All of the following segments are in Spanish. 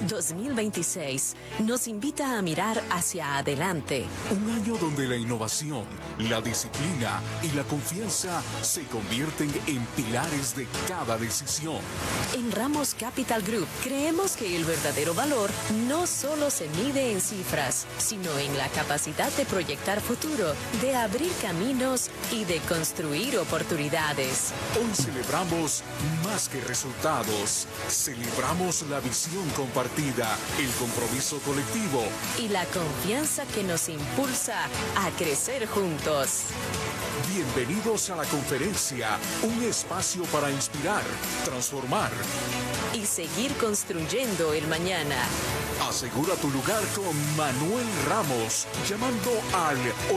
2026 nos invita a mirar hacia adelante. Un año donde la innovación, la disciplina y la confianza se convierten en pilares de cada decisión. En Ramos Capital Group creemos que el verdadero valor no solo se mide en cifras, sino en la capacidad de proyectar futuro, de abrir caminos y de construir oportunidades. Hoy celebramos más que resultados. Celebramos la visión compartida, el compromiso colectivo y la confianza que nos impulsa a crecer juntos. Bienvenidos a la conferencia, un espacio para inspirar, transformar y seguir construyendo el mañana. Asegura tu lugar con Manuel Ramos, llamando al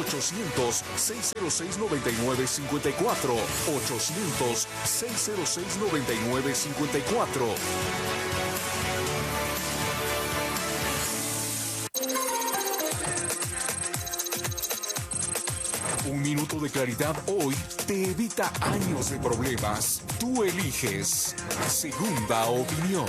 800-606-9954, 800-606-9954. Un minuto de claridad hoy te evita años de problemas. Tú eliges Segunda Opinión.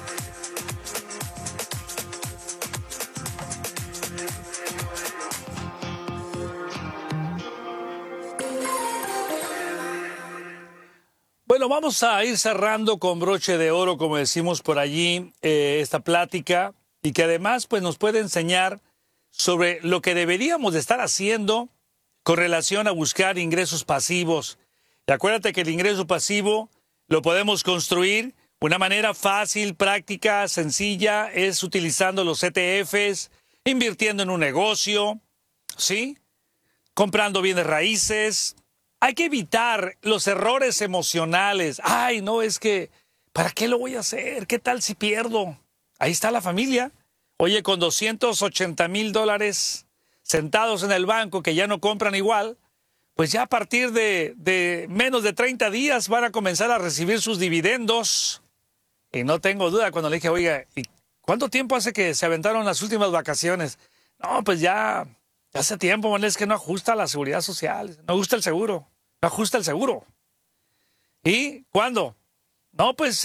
Bueno, vamos a ir cerrando con broche de oro, como decimos por allí, esta plática, y que además pues, nos puede enseñar sobre lo que deberíamos de estar haciendo con relación a buscar ingresos pasivos. Y acuérdate que el ingreso pasivo lo podemos construir de una manera fácil, práctica, sencilla, es utilizando los ETFs, invirtiendo en un negocio, ¿sí? Comprando bienes raíces. Hay que evitar los errores emocionales. Ay, no, es que, ¿para qué lo voy a hacer? ¿Qué tal si pierdo? Ahí está la familia. Oye, con $280,000 sentados en el banco que ya no compran igual, pues ya a partir de menos de 30 días van a comenzar a recibir sus dividendos. Y no tengo duda cuando le dije, oiga, ¿y cuánto tiempo hace que se aventaron las últimas vacaciones? No, pues ya hace tiempo, man, es que no ajusta la seguridad social, no ajusta el seguro, no ajusta el seguro. ¿Y cuándo? No, pues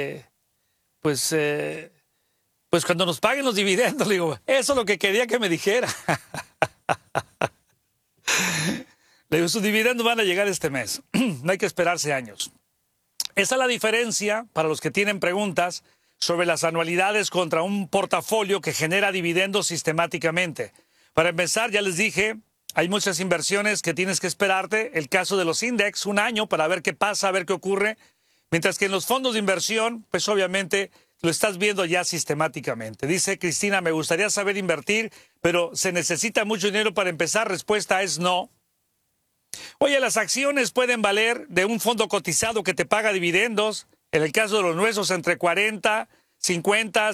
cuando nos paguen los dividendos, le digo, eso es lo que quería que me dijera. Le digo, sus dividendos van a llegar este mes, no hay que esperarse años. Esa es la diferencia para los que tienen preguntas sobre las anualidades contra un portafolio que genera dividendos sistemáticamente. Para empezar, ya les dije, hay muchas inversiones que tienes que esperarte. El caso de los index, un año para ver qué pasa, a ver qué ocurre. Mientras que en los fondos de inversión, pues obviamente lo estás viendo ya sistemáticamente. Dice Cristina, me gustaría saber invertir, pero ¿se necesita mucho dinero para empezar? Respuesta es no. Oye, las acciones pueden valer de un fondo cotizado que te paga dividendos. En el caso de los nuestros, entre 40, 50,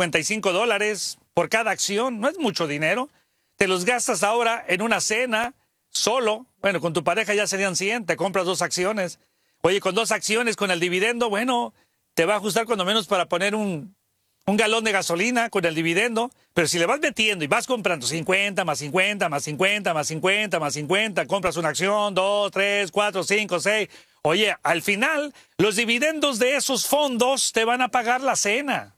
$55 por cada acción. No es mucho dinero. Te los gastas ahora en una cena, solo. Bueno, con tu pareja ya serían 100, te compras 2 acciones. Oye, con 2 acciones, con el dividendo, bueno, te va a ajustar cuando menos para poner un galón de gasolina con el dividendo. Pero si le vas metiendo y vas comprando 50, más 50, más 50, más 50, más 50, compras una acción, 2, 3, 4, 5, 6. Oye, al final, los dividendos de esos fondos te van a pagar la cena.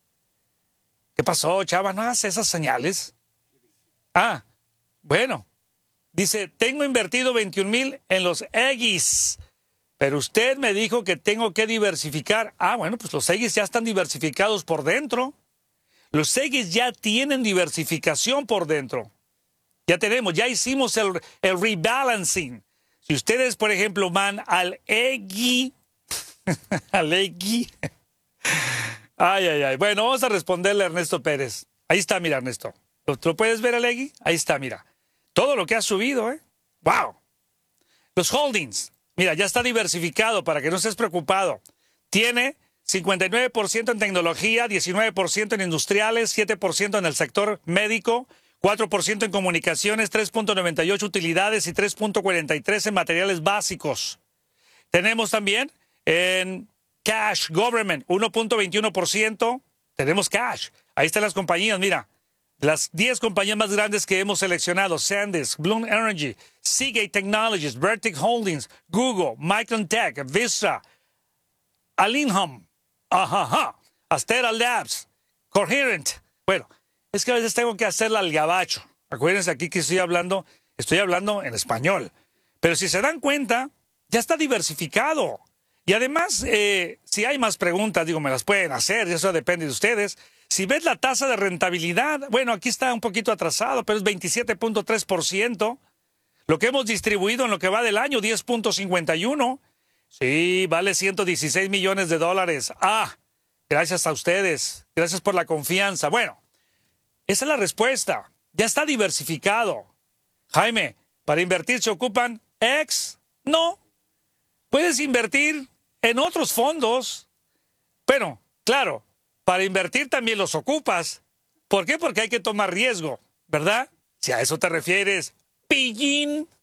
¿Qué pasó, chava? ¿No haces esas señales? Ah, bueno. Dice, tengo invertido 21,000 en los EGIs. Pero usted me dijo que tengo que diversificar. Ah, bueno, pues los EGIs ya están diversificados por dentro. Los EGIs ya tienen diversificación por dentro. Ya hicimos el rebalancing. Si ustedes, por ejemplo, van al EGI, al EGI. Ay. Bueno, vamos a responderle a Ernesto Pérez. Ahí está, mira, Ernesto. ¿Lo puedes ver, el EGI? Ahí está, mira. Todo lo que ha subido, ¿eh? ¡Wow! Los holdings. Mira, ya está diversificado para que no estés preocupado. Tiene 59% en tecnología, 19% en industriales, 7% en el sector médico, 4% en comunicaciones, 3.98 utilidades y 3.43 en materiales básicos. Tenemos también en cash government, 1.21%. Tenemos cash. Ahí están las compañías, mira. Las 10 compañías más grandes que hemos seleccionado: SanDisk, Bloom Energy, Seagate Technologies, Vertex Holdings, Google, Microntech, Vista, Alinham, Astera Labs, Coherent. Bueno, es que a veces tengo que hacerla al gabacho. Acuérdense aquí que estoy hablando en español. Pero si se dan cuenta, ya está diversificado. Y además, si hay más preguntas, digo, me las pueden hacer, y eso depende de ustedes. Si ves la tasa de rentabilidad, bueno, aquí está un poquito atrasado, pero es 27.3%. Lo que hemos distribuido en lo que va del año, 10.51. Sí, vale 116 millones de dólares. Ah, gracias a ustedes. Gracias por la confianza. Bueno, esa es la respuesta. Ya está diversificado. Jaime, ¿para invertir se ocupan ex? No. Puedes invertir en otros fondos. Pero, claro, para invertir también los ocupas. ¿Por qué? Porque hay que tomar riesgo, ¿verdad? Si a eso te refieres, pillín.